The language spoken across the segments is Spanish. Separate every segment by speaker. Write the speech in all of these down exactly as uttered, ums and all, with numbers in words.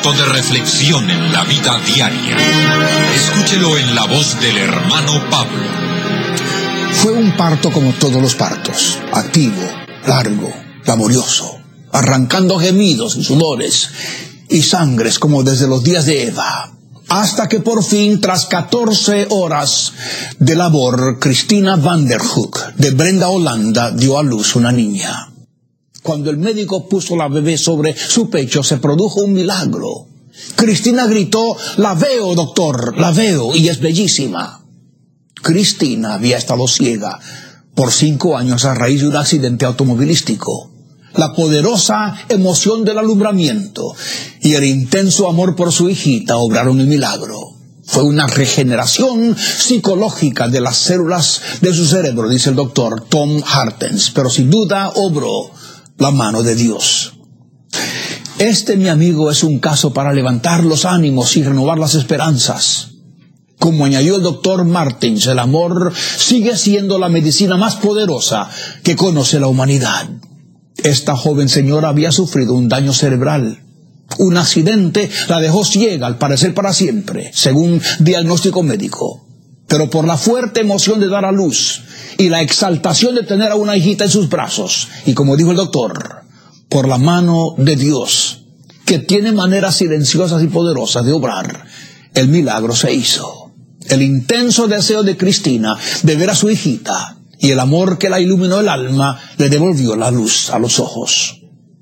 Speaker 1: momento de reflexión en la vida diaria. Escúchelo en la voz del hermano Pablo.
Speaker 2: Fue un parto como todos los partos, activo, largo, laborioso, arrancando gemidos y sudores y sangres como desde los días de Eva, hasta que por fin, tras catorce horas de labor, Cristina Van der Hoek, de Breda, Holanda, dio a luz una niña. Cuando el médico puso la bebé sobre su pecho, se produjo un milagro. Cristina gritó: "La veo, doctor, la veo, y es bellísima". Cristina había estado ciega por cinco años a raíz de un accidente automovilístico. La poderosa emoción del alumbramiento y el intenso amor por su hijita obraron el milagro. Fue una regeneración psicológica de las células de su cerebro, dice el doctor Tom Hartens, pero sin duda obró la mano de Dios. Este, mi amigo, es un caso para levantar los ánimos y renovar las esperanzas. Como añadió el doctor Martins, el amor sigue siendo la medicina más poderosa que conoce la humanidad. Esta joven señora había sufrido un daño cerebral. Un accidente la dejó ciega, al parecer para siempre, según diagnóstico médico. Pero por la fuerte emoción de dar a luz y la exaltación de tener a una hijita en sus brazos, y como dijo el doctor, por la mano de Dios, que tiene maneras silenciosas y poderosas de obrar, el milagro se hizo. El intenso deseo de Cristina de ver a su hijita y el amor que la iluminó el alma le devolvió la luz a los ojos.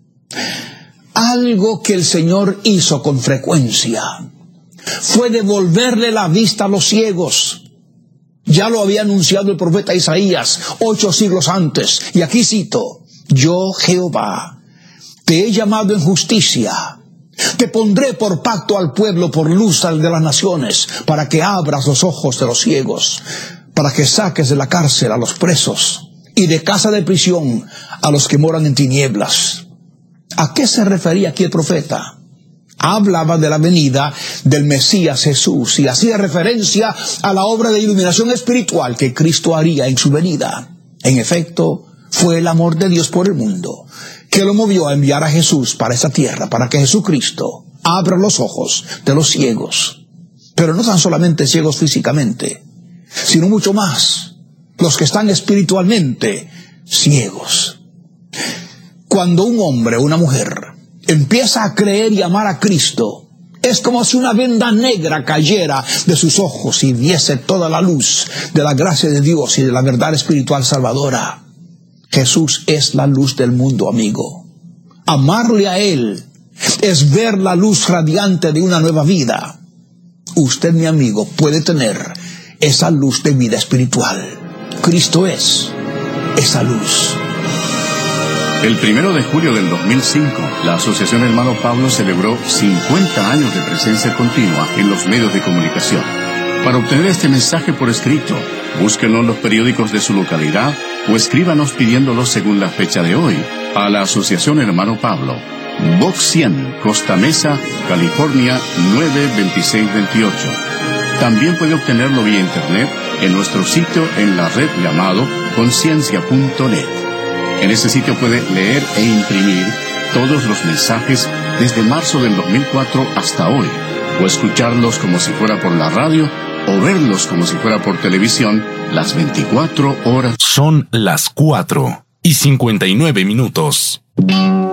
Speaker 2: Algo que el Señor hizo con frecuencia fue devolverle la vista a los ciegos. Ya lo había anunciado el profeta Isaías ocho siglos antes, y aquí cito: "Yo, Jehová, te he llamado en justicia, te pondré por pacto al pueblo, por luz al de las naciones, para que abras los ojos de los ciegos, para que saques de la cárcel a los presos, y de casa de prisión a los que moran en tinieblas". ¿A qué se refería aquí el profeta? Hablaba de la venida del Mesías Jesús y hacía referencia a la obra de iluminación espiritual que Cristo haría en su venida. En efecto, fue el amor de Dios por el mundo que lo movió a enviar a Jesús para esta tierra, para que Jesucristo abra los ojos de los ciegos. Pero no tan solamente ciegos físicamente, sino mucho más, los que están espiritualmente ciegos. Cuando un hombre o una mujer empieza a creer y amar a Cristo, es como si una venda negra cayera de sus ojos y viese toda la luz de la gracia de Dios y de la verdad espiritual salvadora. Jesús es la luz del mundo, amigo. Amarle a Él es ver la luz radiante de una nueva vida. Usted, mi amigo, puede tener esa luz de vida espiritual. Cristo es esa luz.
Speaker 3: El primero de julio del dos mil cinco, la Asociación Hermano Pablo celebró cincuenta años de presencia continua en los medios de comunicación. Para obtener este mensaje por escrito, búsquenos en los periódicos de su localidad o escríbanos pidiéndolo según la fecha de hoy a la Asociación Hermano Pablo, Box cien, Costa Mesa, California nueve veintiséis veintiocho. También puede obtenerlo vía internet en nuestro sitio en la red llamado conciencia punto net. En ese sitio puede leer e imprimir todos los mensajes desde marzo del dos mil cuatro hasta hoy, o escucharlos como si fuera por la radio, o verlos como si fuera por televisión las veinticuatro horas.
Speaker 4: Son las cuatro y cincuenta y nueve minutos.